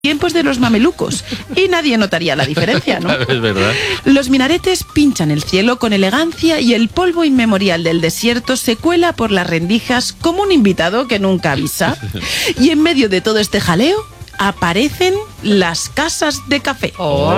tiempos de los mamelucos y nadie notaría la diferencia, ¿no? Es verdad. Los minaretes pinchan el cielo con elegancia y el polvo inmemorial del desierto se cuela por las rendijas como un invitado que nunca avisa. Y en medio de todo este jaleo aparecen las casas de café.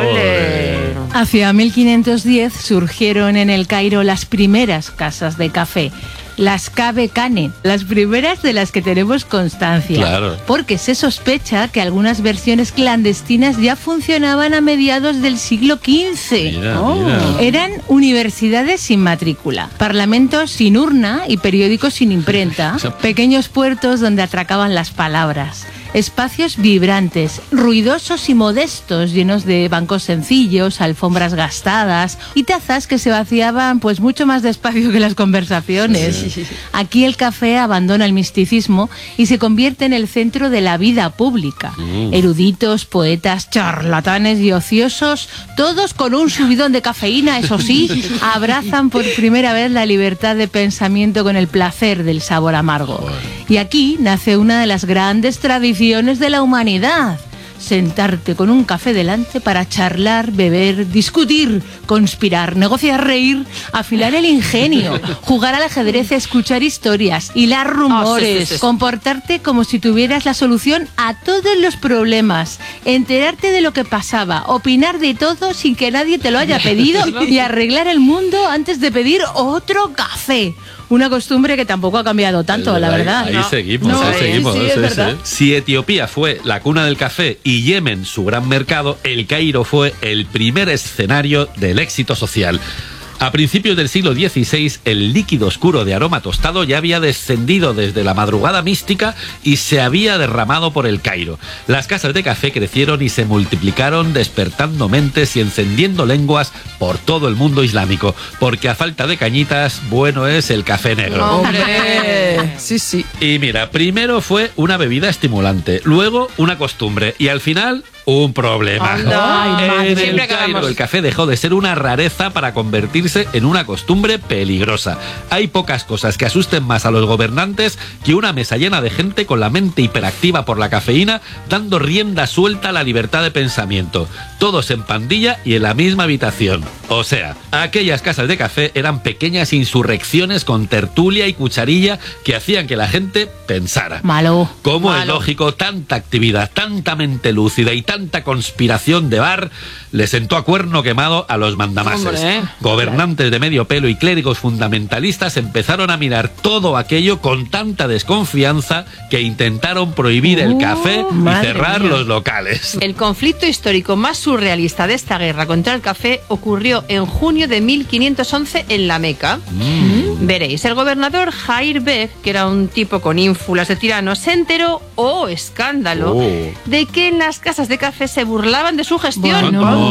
¡Ole! Hacia 1510 surgieron en el Cairo las primeras casas de café. Las Kabe Kane, las primeras de las que tenemos constancia. Claro. Porque se sospecha que algunas versiones clandestinas ya funcionaban a mediados del siglo XV. Mira. Eran universidades sin matrícula, parlamentos sin urna y periódicos sin imprenta, pequeños puertos donde atracaban las palabras. Espacios vibrantes, ruidosos y modestos, llenos de bancos sencillos, alfombras gastadas y tazas que se vaciaban pues mucho más despacio que las conversaciones. Sí. Aquí el café abandona el misticismo y se convierte en el centro de la vida pública. Eruditos, poetas, charlatanes y ociosos, todos con un subidón de cafeína, eso sí, abrazan por primera vez la libertad de pensamiento con el placer del sabor amargo. Y aquí nace una de las grandes tradiciones de la humanidad: sentarte con un café delante para charlar, beber, discutir, conspirar, negociar, reír, afilar el ingenio, jugar al ajedrez, escuchar historias, hilar rumores, sí. comportarte como si tuvieras la solución a todos los problemas, enterarte de lo que pasaba, opinar de todo sin que nadie te lo haya pedido y arreglar el mundo antes de pedir otro café. Una costumbre que tampoco ha cambiado tanto, la verdad. Ahí ¿no? seguimos, No, ahí seguimos. sí, es verdad. Si Etiopía fue la cuna del café y Yemen su gran mercado, el Cairo fue el primer escenario del éxito social. A principios del siglo XVI, el líquido oscuro de aroma tostado ya había descendido desde la madrugada mística y se había derramado por el Cairo. Las casas de café crecieron y se multiplicaron, despertando mentes y encendiendo lenguas por todo el mundo islámico, porque a falta de cañitas, bueno es el café negro. ¡Hombre! Sí. Y mira, primero fue una bebida estimulante, luego una costumbre y al final un problema. Anda. En el Siempre Cairo acabamos. el café dejó de ser una rareza para convertirse en una costumbre peligrosa. Hay pocas cosas que asusten más a los gobernantes que una mesa llena de gente con la mente hiperactiva por la cafeína, dando rienda suelta a la libertad de pensamiento. Todos en pandilla y en la misma habitación. O sea, aquellas casas de café eran pequeñas insurrecciones con tertulia y cucharilla que hacían que la gente pensara. Malo. ¿Cómo es lógico tanta actividad, tanta mente lúcida y tanta conspiración de bar le sentó a cuerno quemado a los mandamases? Hombre. Gobernantes de medio pelo y clérigos fundamentalistas empezaron a mirar todo aquello con tanta desconfianza que intentaron prohibir el café y madre cerrar mía. los locales. El conflicto histórico más surrealista de esta guerra contra el café ocurrió en junio de 1511 en la Meca. Veréis, el gobernador Jair Beg, que era un tipo con ínfulas de tirano, se enteró, escándalo, de que en las casas de café se burlaban de su gestión. Bueno,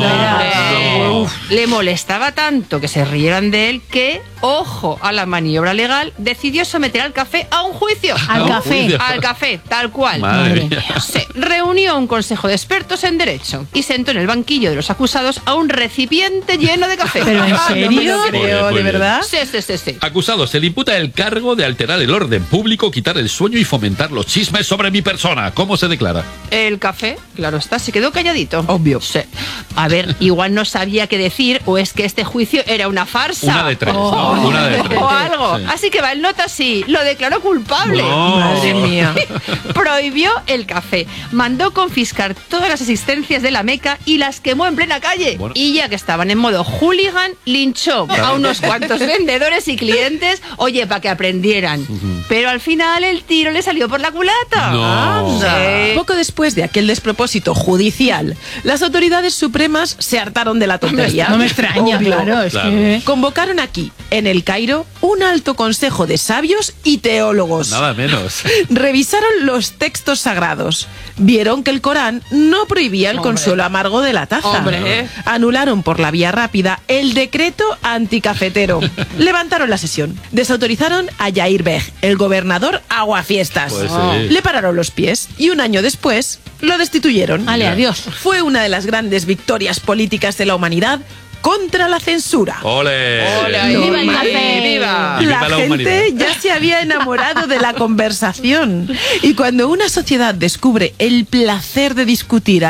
no. Le molestaba tanto que se rieran de él que, ojo a la maniobra legal, decidió someter al café a un juicio. Al café. Al café, tal cual. Madre mía. Se reunió un consejo de expertos en derecho y sentó en el banquillo de los acusados a un recipiente lleno de café. ¿Pero en No me serio? lo creo, Muy ¿de bien. verdad? Sí. Acusado, se le imputa el cargo de alterar el orden público, quitar el sueño y fomentar los chismes sobre mi persona. ¿Cómo se declara? El café, claro está, se quedó calladito. Obvio. Sí. A ver, igual no sabía qué decir o es que este juicio era una farsa. Una de tres, ¿no? Una de tres. O algo. Sí. Así que Valnota sí, lo declaró culpable. No. Madre mía. Prohibió el café, mandó confiscar todas las asistencias de la Meca y las quemó en plena calle. Bueno. Y ya que estaban en modo hooligan, linchó a unos cuantos vendedores y clientes, oye, para que aprendieran. Pero al final el tiro le salió por la culata. No. Sí. Poco después de aquel despropósito judicial, las autoridades supremas se hartaron de la tontería. No me extraña, Obvio. claro. Es Claro. que... Convocaron aquí, en el Cairo, un alto consejo de sabios y teólogos. Nada menos. Revisaron los textos sagrados. Vieron que el Corán no prohibía el consuelo amargo de la taza. Hombre. Anularon por la vía rápida el decreto anticafetero. Levantaron la sesión. Desautorizaron a Jair Beg, el gobernador aguafiestas. Pues sí. Le pararon los pies y un año después lo destituyeron. Ale, adiós. Fue una de las grandes victorias políticas de la humanidad, contra la censura. ¡Ole! ¡Hola! ¡Viva el ¡Viva! café! ¡Viva! Y viva La la gente humanidad. ya se había enamorado de la conversación. Y cuando una sociedad descubre el placer de discutir